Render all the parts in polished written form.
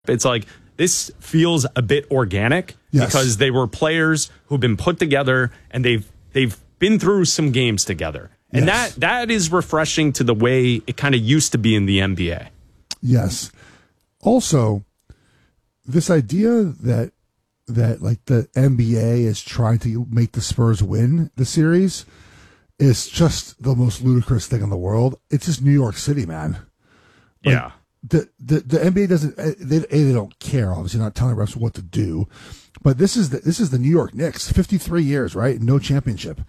It's like this feels a bit organic because they were players who've been put together and they've been through some games together. And that is refreshing to the way it kind of used to be in the NBA. Yes. Also, this idea that like the NBA is trying to make the Spurs win the series is just the most ludicrous thing in the world. It's just New York City, man. Like, yeah. The NBA doesn't they don't care, obviously, not telling refs what to do, but this is the New York Knicks, 53 years, right? No championship.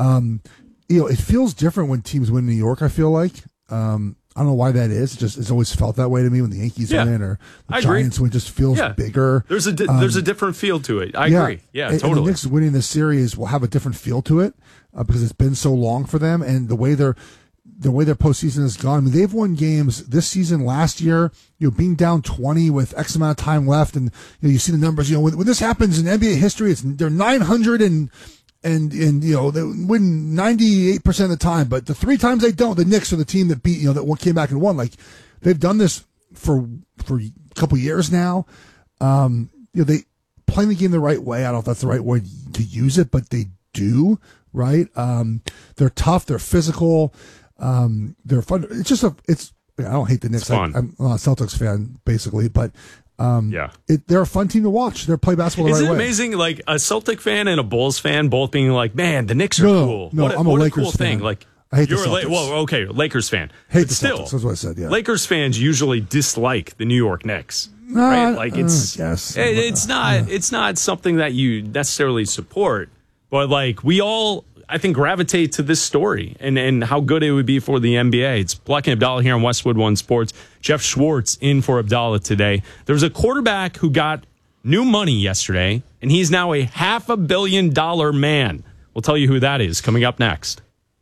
It feels different when teams win in New York. I feel like I don't know why that is. It's always felt that way to me when the Yankees win or the Giants win. It just feels bigger. There's a different feel to it. I agree. Yeah, totally. And the Knicks winning the series will have a different feel to it because it's been so long for them, and the way their postseason has gone. I mean, they've won games this season, last year, being down 20 with X amount of time left. And, you see the numbers, when this happens in NBA history, they're 900 and they win 98% of the time. But the 3 times they don't, the Knicks are the team that beat, that came back and won. Like, they've done this for a couple years now. They playing the game the right way. I don't know if that's the right way to use it, but they do, right? They're tough. They're physical. They're fun. I don't hate the Knicks. I'm a Celtics fan basically, but they're a fun team to watch. They play basketball the right way. Isn't it amazing? Like a Celtic fan and a Bulls fan both being like, man, the Knicks are cool. No, I'm a Lakers cool fan. thing. Like, I hate the Celtics. Lakers fan. Hate the Celtics. That's what I said. Yeah. Lakers fans usually dislike the New York Knicks. Right? Like it's not something that you necessarily support, but like we all, I think, gravitate to this story and how good it would be for the NBA. It's Black and Abdallah here on Westwood One Sports. Jeff Schwartz in for Abdallah today. There's a quarterback who got new money yesterday, and he's now a $500 million man. We'll tell you who that is coming up next.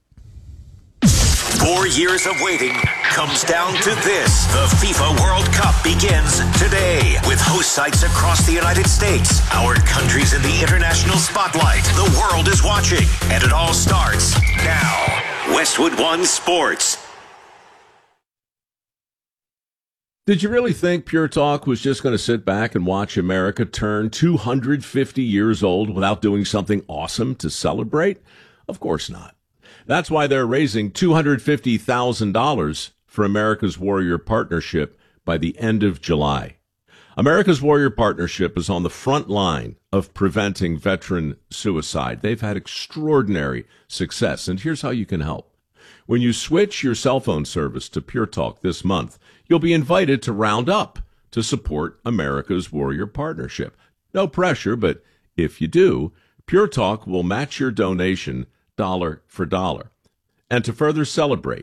4 years of waiting comes down to this. The FIFA World Cup begins today with host sites across the United States. Our country's in the international spotlight. The world is watching, and it all starts now. Westwood One Sports. Did you really think Pure Talk was just going to sit back and watch America turn 250 years old without doing something awesome to celebrate? Of course not. That's why they're raising $250,000 for America's Warrior Partnership by the end of July. America's Warrior Partnership is on the front line of preventing veteran suicide. They've had extraordinary success, and here's how you can help. When you switch your cell phone service to Pure Talk this month, you'll be invited to round up to support America's Warrior Partnership. No pressure, but if you do, Pure Talk will match your donation dollar for dollar. And to further celebrate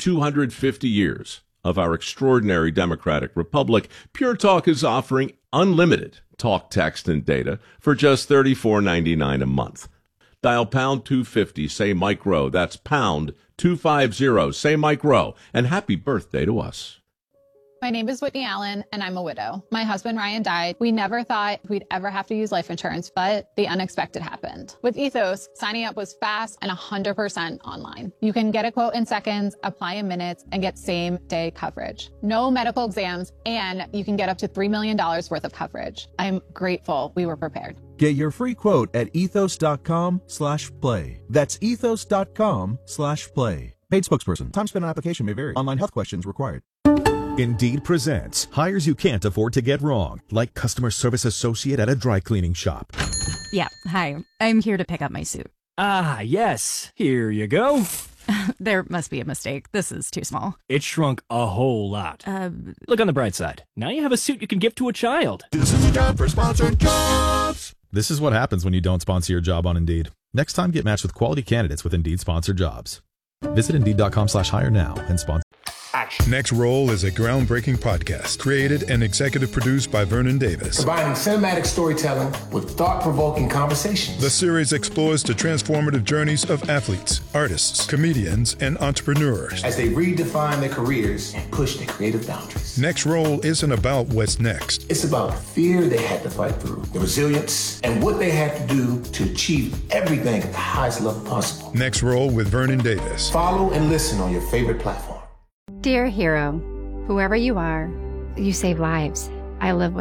250 years of our extraordinary democratic republic, Pure Talk is offering unlimited talk, text, and data for just $34.99 a month. Dial pound 250, say Mike Rowe. That's pound 250, say Mike Rowe. And happy birthday to us. My name is Whitney Allen, and I'm a widow. My husband, Ryan, died. We never thought we'd ever have to use life insurance, but the unexpected happened. With Ethos, signing up was fast and 100% online. You can get a quote in seconds, apply in minutes, and get same-day coverage. No medical exams, and you can get up to $3 million worth of coverage. I'm grateful we were prepared. Get your free quote at ethos.com/play. That's ethos.com/play. Paid spokesperson. Time spent on application may vary. Online health questions required. Indeed presents hires you can't afford to get wrong, like customer service associate at a dry cleaning shop. Yeah, hi. I'm here to pick up my suit. Ah, yes. Here you go. There must be a mistake. This is too small. It shrunk a whole lot. Look on the bright side. Now you have a suit you can give to a child. This is a job for sponsored jobs. This is what happens when you don't sponsor your job on Indeed. Next time, get matched with quality candidates with Indeed sponsored jobs. Visit Indeed.com/hire now and sponsor. Action. Next Roll is a groundbreaking podcast created and executive produced by Vernon Davis. Combining cinematic storytelling with thought-provoking conversations. The series explores the transformative journeys of athletes, artists, comedians, and entrepreneurs as they redefine their careers and push their creative boundaries. Next Roll isn't about what's next. It's about the fear they had to fight through, the resilience, and what they had to do to achieve everything at the highest level possible. Next Roll with Vernon Davis. Follow and listen on your favorite platform. Dear hero, whoever you are, you save lives. I live with